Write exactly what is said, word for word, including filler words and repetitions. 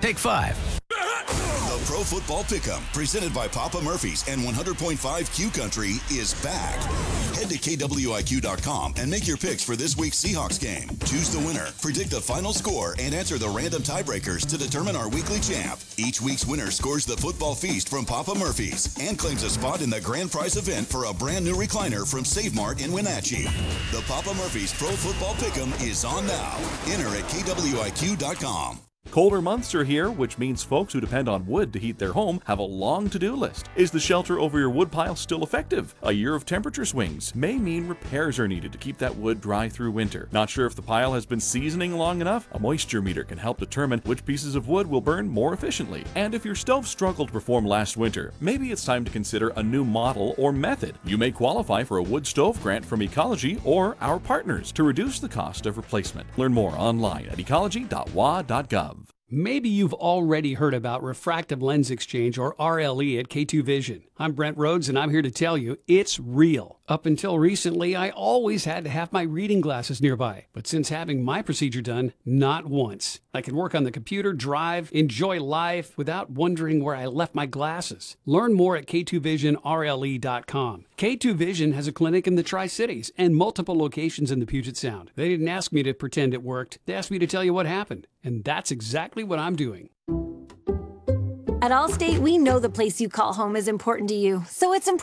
Take five. The Pro Football Pick'em, presented by Papa Murphy's and one hundred point five Q Country, is back. Head to K W I Q dot com and make your picks for this week's Seahawks game. Choose the winner, predict the final score, and answer the random tiebreakers to determine our weekly champ. Each week's winner scores the football feast from Papa Murphy's and claims a spot in the grand prize event for a brand new recliner from Save Mart in Wenatchee. The Papa Murphy's Pro Football Pick'em is on now. Enter at K W I Q dot com. Colder months are here, which means folks who depend on wood to heat their home have a long to-do list. Is the shelter over your wood pile still effective? A year of temperature swings may mean repairs are needed to keep that wood dry through winter. Not sure if the pile has been seasoning long enough? A moisture meter can help determine which pieces of wood will burn more efficiently. And if your stove struggled to perform last winter, maybe it's time to consider a new model or method. You may qualify for a wood stove grant from Ecology or our partners to reduce the cost of replacement. Learn more online at ecology dot w a dot gov. Maybe you've already heard about refractive lens exchange, or R L E, at K two Vision. I'm Brent Rhodes, and I'm here to tell you it's real. Up until recently, I always had to have my reading glasses nearby. But since having my procedure done, not once. I can work on the computer, drive, enjoy life without wondering where I left my glasses. Learn more at K two vision R L E dot com. K two Vision has a clinic in the Tri-Cities and multiple locations in the Puget Sound. They didn't ask me to pretend it worked. They asked me to tell you what happened. And that's exactly what I'm doing. At Allstate, we know the place you call home is important to you, so it's important